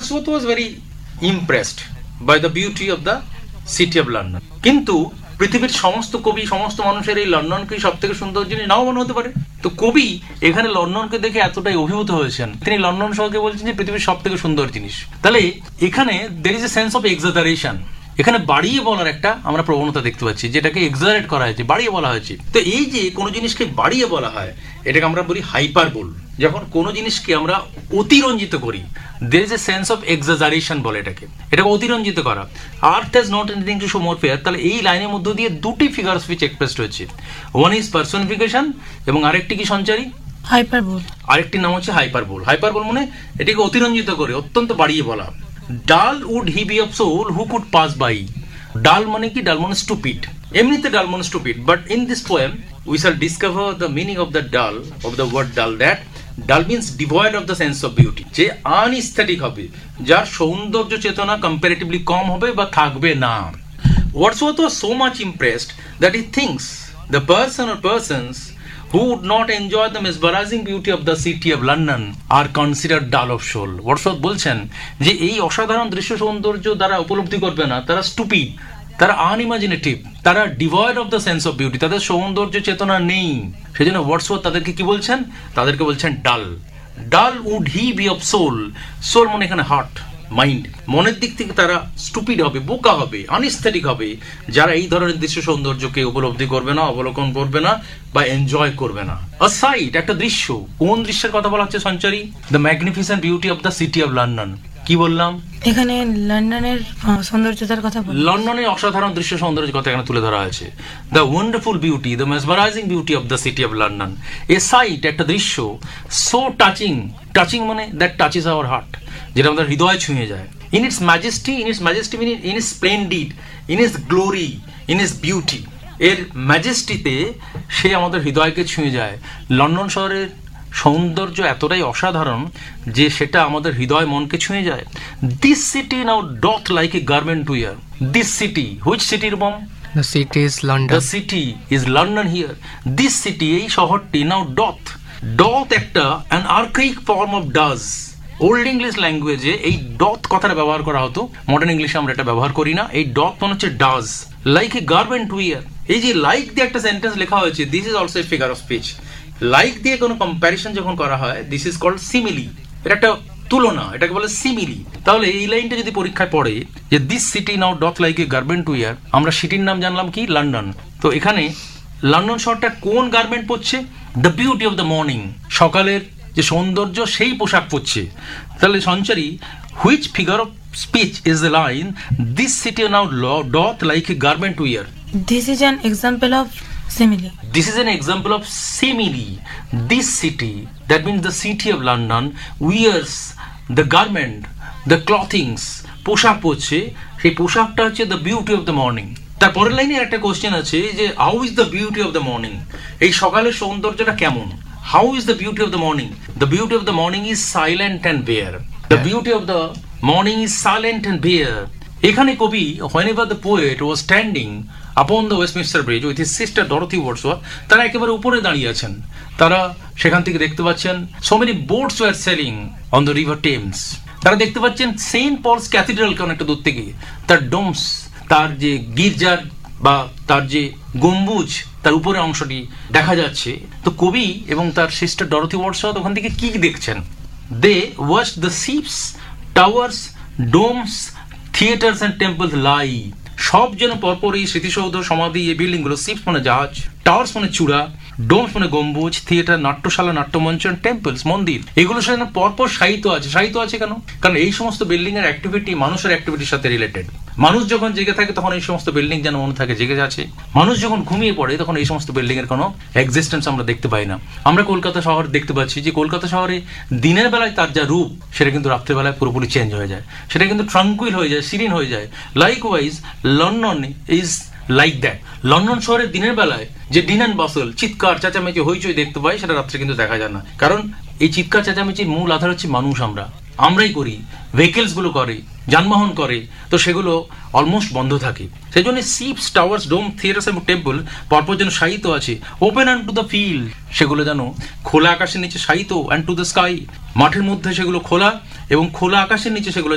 Wordsworth was very impressed by the beauty of the city of London. কিন্তু পৃথিবীর সমস্ত কবি, সমস্ত মানুষের এই লন্ডনকে সব থেকে সুন্দর জিনিস নাও মনে হতে পারে। তো কবি এখানে লন্ডনকে দেখে এতটাই অভিভূত হয়েছেন, তিনি লন্ডন শহরকে বলছেন যে পৃথিবীর সব থেকে সুন্দর জিনিস। তাহলে এখানে there is a sense of exaggeration, এখানে বাড়িয়ে বলার একটা আমরা প্রবণতা দেখতে পাচ্ছি, যেটাকে এক্সাজারেট করা হয়েছে, বাড়িয়ে বলা হয়েছে। তো এই যে কোনো জিনিসকে বাড়িয়ে বলা হয়, এটাকে আমরা বলি হাইপারবোল। যখন কোনো জিনিসকে আমরা অতিরঞ্জিত করি, there is a sense of exaggeration বলে এটাকে অতিরঞ্জিত করা। আর্থ has not anything to show more fair, তাহলে এই লাইনের মধ্য দিয়ে দুটি ফিগার স্পিচ এক্সপ্রেসড হয়েছে, ওয়ান ইজ পার্সনিফিকেশন এবং আরেকটি কি সঞ্চারী? হাইপারবোল। আরেকটির নাম হচ্ছে হাইপারবোল। হাইপারবোল মানে এটাকে অতিরঞ্জিত করে, অত্যন্ত বাড়িয়ে বলা। ডাল would he be of soul who could pass by. ডাল মানে কি? ডাল মানে স্টুপিড, এমনিতে ডাল মানে stupid, but in this poem we shall discover the meaning of the ডাল, অফ দ্য ওয়ার্ড ডাল, দ্যাট ডাল means devoid of the sense of beauty, যে আনএস্থেটিক হবে, যার সৌন্দর্য চেতনা কম্পারেটিভলি কম হবে বা থাকবে না। Wordsworth was so much impressed that he thinks the person or persons who would not enjoy the mesmerizing beauty of the city of London are considered dull of soul. Wordsworth বলছেন যে এই অসাধারণ দৃশ্য সৌন্দর্য দ্বারা উপলব্ধি করবে না, তারা স্টুপিড, তারা আনইমাজিনেটিভ, তারা devoid of the sense of beauty, তাদের সৌন্দর্য চেতনা নেই। সেজন্য ওয়ার্ডসওয়ার্থ তাদেরকে কি বলছেন? তাদেরকে বলছেন ডাল। ডাল would he be of soul. Soul মানে এখানে হার্ট, মাইন্ড, মনের দিক থেকে তারা স্টুপিড হবে, বোকা হবে, আনএস্থেটিক হবে, যারা এই ধরনের দৃশ্য সৌন্দর্যকে উপলব্ধি করবে না, অবলোকন করবে না বা এনজয় করবে না। আ সাইট, একটা দৃশ্য। কোন দৃশ্যের কথা বলা হচ্ছে সঞ্চারী? The magnificent beauty of the city of London. কি বললাম? এখানে লন্ডনের সৌন্দর্যতার কথা, লন্ডনের অসাধারণ দৃশ্য সৌন্দর্যের কথা এখানে তুলে ধরা হয়েছে। The wonderful beauty, the mesmerising beauty of the city of London. A site, একটা দৃশ্য, সো টাচিং, টাচিং মানে দ্যাট টাচেস আওয়ার হার্ট, যেটা আমাদের হৃদয় ছুঁয়ে যায়। In it's majesty, in it's majesty mean in it's splendid, in it's glory, in it's beauty. এর ম্যাজেস্টিতে সে আমাদের হৃদয়কে ছুঁয়ে যায়। লন্ডন শহরের সৌন্দর্য এতটাই অসাধারণ যে সেটা আমাদের হৃদয় মনকে ছুঁয়ে যায়। This city now ডথ like a garment two year. This city, which সিটির bomb? The city is London. The city is London here. This city, এই শহরটি, নাও ডথ, ডথ একটা an archaic form of does। Old English ল্যাঙ্গুয়েজে এই ডথ কথাটা ব্যবহার করা হতো, মডার্ন ইংলিশে আমরা এটা ব্যবহার করি না। এই ডথ মানে হচ্ছে does, like a garment two ইয়ার। এই যে লাইক দিয়ে একটা সেন্টেন্স লেখা হয়েছে, this is also a figure of speech. Like দিয়ে কোনো কম্প্যারিশন যখন করা হয়, দিস ইজ কল্ড সিমিলি। এটা একটা তুলনা, এটাকে বলে সিমিলি। তাহলে এই লাইনটা যদি পরীক্ষায় পড়ে যে this city now ডথ like a garment two ইয়ার, আমরা সিটির নাম জানলাম কি? লন্ডন। তো এখানে লন্ডন শহরটা কোন গার্মেন্ট পরছে? The beauty of the morning, সকালের যে সৌন্দর্য সেই পোশাক পরছে। তাহলে সঞ্চারী, which figure of speech is the line this city now ডথ like a garment two year? This is an example of simile. This is an example of simile. This city, that means the city of London, wears the garment, the clothings, পোশাক পরছে, সেই পোশাকটা হচ্ছে the beauty of the morning. তারপরের লাইনে একটা question আছে যে how is the beauty of the morning? এই সকালের সৌন্দর্যটা কেমন? How is the beauty of the morning? The beauty of the morning is silent and bare. The beauty of the morning is silent and bare. এখানে কবি, whenever the poet was standing upon the Westminster Bridge with his sister Dorothy Wordsworth, তারা একেবারে উপরে দাঁড়িয়ে আছেন। তারা সেখান থেকে দেখতে পাচ্ছেন so many boats were sailing on the river Thames. তারা দেখতে পাচ্ছেন সেন্ট পলস ক্যাথিড্রালকে অনেকটা দূর থেকে, তার ডোমস, তার যে গির্জার বা তার যে গম্বুজ, তার উপরে অংশটি দেখা যাচ্ছে। তো কবি এবং তার সিস্টার ডরথি ওয়ার্ডসওয়ার্থ ওখান থেকে কি দেখছেন? দে watch the ships, towers, domes, theatres and temples লাই। সব যেন পরপর এই স্মৃতিসৌধ, সমাধি, এই বিল্ডিং গুলো, শিপস মানে জাহাজ, টাওয়ার্স মানে চূড়া, ডোমস মানে গম্বুজ, থিয়েটার নাট্যশালা, নাট্যমঞ্চ, টেম্পলস মন্দির, এগুলো সেখানে পরপর সাহিত্য আছে। সাহিত্য আছে কেন? কারণ এই সমস্ত বিল্ডিং এর অ্যাক্টিভিটি মানুষের অ্যাক্টিভিটির সাথে রিলেটেড। মানুষ যখন জেগে থাকে তখন এই সমস্ত বিল্ডিং যেন মনে থাকে জেগে আছে। মানুষ যখন ঘুমিয়ে পড়ে তখন এই সমস্ত বিল্ডিং এর কোনো এক্সিস্টেন্স আমরা দেখতে পাই না। আমরা কলকাতা শহর দেখতে পাচ্ছি যে কলকাতা শহরে দিনের বেলায় তার যা রূপ সেটা কিন্তু রাত্রেবেলায় পুরোপুরি চেঞ্জ হয়ে যায়, সেটা কিন্তু ট্রাঙ্কুইল হয়ে যায়, সিরিন হয়ে যায়। Likewise London is like that. London শহরের দিনের বেলায় যে ডিন অ্যান্ড বাসল, চিৎকার চেঁচামেচি, হইচই দেখতে পাই, সেটা রাত্রে কিন্তু দেখা যায় না। কারণ এই চিৎকার চেঁচামেচির মূল আধার হচ্ছে মানুষ, আমরাই করি, ভেহিকেলস গুলো করে, যানবাহন করে, তো সেগুলো অলমোস্ট বন্ধ থাকে। সেই জন্য শিপস, টাওয়ার্স, ডোম, থিয়েটার্স এবং টেম্পল পরপর যেন শায়িত আছে, open and to the field, সেগুলো যেন খোলা আকাশের নিচে শায়িত, অ্যান্ড টু দ্য স্কাই, মাঠের মধ্যে সেগুলো খোলা এবং খোলা আকাশের নিচে সেগুলো